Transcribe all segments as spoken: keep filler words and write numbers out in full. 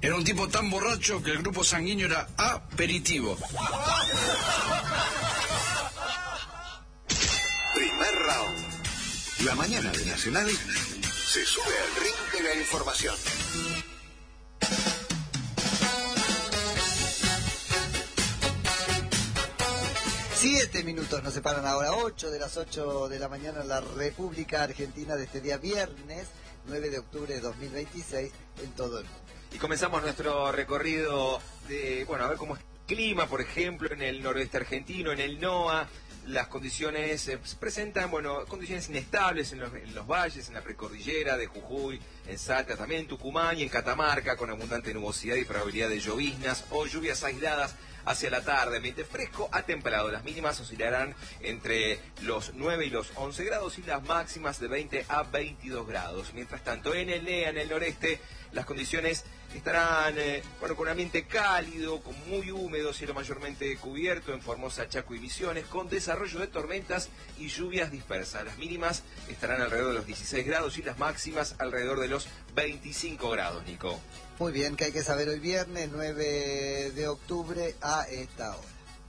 Era un tipo tan borracho que el grupo sanguíneo era aperitivo. Primer round. La mañana de Nacional se sube al ring de la información. Siete minutos nos separan ahora, ocho de las ocho de la mañana en la República Argentina de este día viernes, nueve de octubre de dos mil veintiséis, en todo el mundo. Y comenzamos nuestro recorrido de, bueno, a ver cómo es el clima, por ejemplo, en el noroeste argentino, en el NOA. Las condiciones eh, presentan, bueno, condiciones inestables en los, en los valles, en la precordillera de Jujuy, en Salta, también en Tucumán y en Catamarca, con abundante nubosidad y probabilidad de lloviznas o lluvias aisladas hacia la tarde. Ambiente fresco a templado. Las mínimas oscilarán entre los nueve y los once grados y las máximas de veinte a veintidós grados. Mientras tanto, en el N E A, en el noreste, las condiciones estarán, eh, bueno, con un ambiente cálido, con muy húmedo, cielo mayormente cubierto en Formosa, Chaco y Misiones, con desarrollo de tormentas y lluvias dispersas. Las mínimas estarán alrededor de los dieciséis grados y las máximas alrededor de los veinticinco grados, Nico. Muy bien, ¿qué hay que saber hoy viernes, nueve de octubre, a esta hora?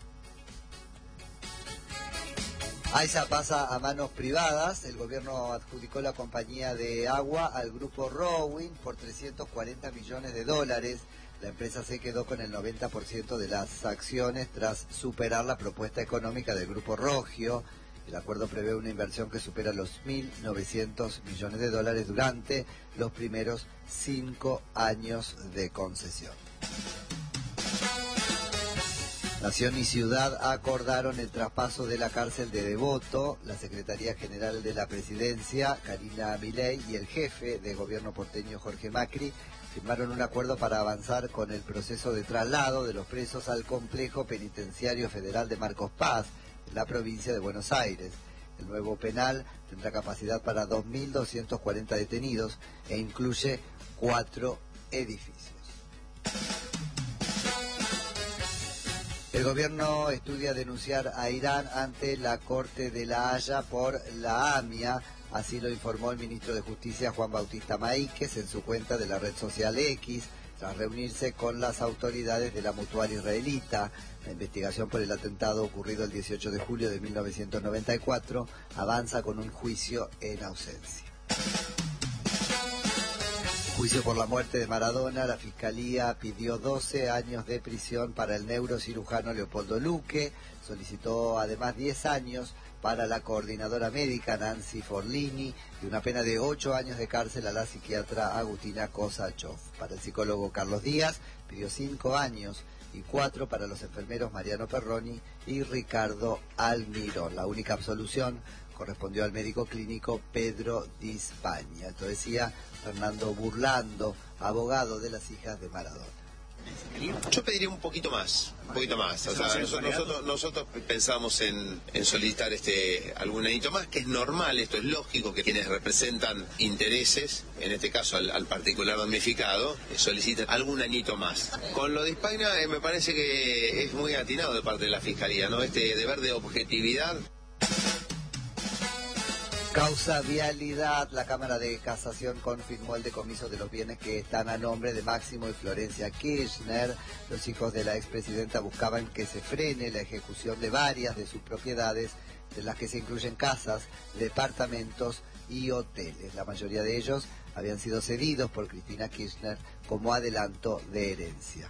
AISA pasa a manos privadas. El gobierno adjudicó la compañía de agua al grupo Rowing por trescientos cuarenta millones de dólares. La empresa se quedó con el noventa por ciento de las acciones tras superar la propuesta económica del grupo Rogio. El acuerdo prevé una inversión que supera los mil novecientos millones de dólares durante los primeros cinco años de concesión. Nación y Ciudad acordaron el traspaso de la cárcel de Devoto. La Secretaría General de la Presidencia, Karina Milei, y el jefe de gobierno porteño, Jorge Macri, firmaron un acuerdo para avanzar con el proceso de traslado de los presos al complejo penitenciario federal de Marcos Paz, en la provincia de Buenos Aires. El nuevo penal tendrá capacidad para dos mil doscientos cuarenta detenidos e incluye cuatro edificios. El gobierno estudia denunciar a Irán ante la Corte de la Haya por la AMIA, así lo informó el ministro de Justicia Juan Bautista Maíquez en su cuenta de la red social X, tras reunirse con las autoridades de la mutual israelita. La investigación por el atentado ocurrido el dieciocho de julio de mil novecientos noventa y cuatro avanza con un juicio en ausencia. Juicio por la muerte de Maradona. La Fiscalía pidió doce años de prisión para el neurocirujano Leopoldo Luque. Solicitó además diez años para la coordinadora médica Nancy Forlini y una pena de ocho años de cárcel a la psiquiatra Agustina Kosachov. Para el psicólogo Carlos Díaz pidió cinco años y cuatro para los enfermeros Mariano Perroni y Ricardo Almirón. La única absolución correspondió al médico clínico Pedro Di Spagna. Esto decía Fernando Burlando, abogado de las hijas de Maradona. Yo pediría un poquito más, un poquito más. O sea, nosotros, nosotros, nosotros pensamos en, en solicitar este algún anito más, que es normal, esto es lógico, que quienes representan intereses, en este caso al, al particular damnificado, eh, soliciten algún anito más. Con lo de Spagna eh, me parece que es muy atinado de parte de la Fiscalía, ¿no? Este deber de objetividad. Causa vialidad. La Cámara de Casación confirmó el decomiso de los bienes que están a nombre de Máximo y Florencia Kirchner. Los hijos de la expresidenta buscaban que se frene la ejecución de varias de sus propiedades, de las que se incluyen casas, departamentos y hoteles. La mayoría de ellos habían sido cedidos por Cristina Kirchner como adelanto de herencia.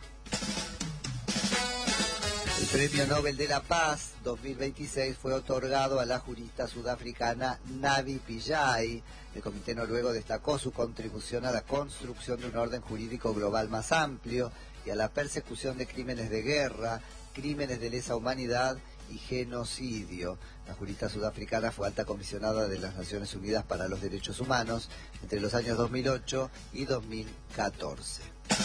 El Premio Nobel de la Paz dos mil veintiséis fue otorgado a la jurista sudafricana Navi Pillay. El comité noruego destacó su contribución a la construcción de un orden jurídico global más amplio y a la persecución de crímenes de guerra, crímenes de lesa humanidad y genocidio. La jurista sudafricana fue alta comisionada de las Naciones Unidas para los Derechos Humanos entre los años dos mil ocho y dos mil catorce.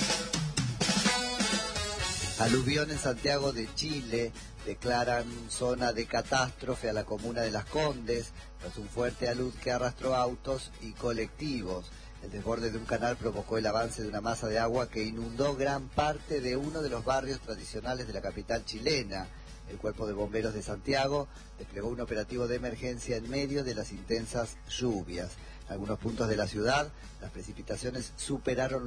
Aluvión en Santiago de Chile. Declaran zona de catástrofe a la comuna de Las Condes tras un fuerte alud que arrastró autos y colectivos. El desborde de un canal provocó el avance de una masa de agua que inundó gran parte de uno de los barrios tradicionales de la capital chilena. El Cuerpo de Bomberos de Santiago desplegó un operativo de emergencia en medio de las intensas lluvias. En algunos puntos de la ciudad, las precipitaciones superaron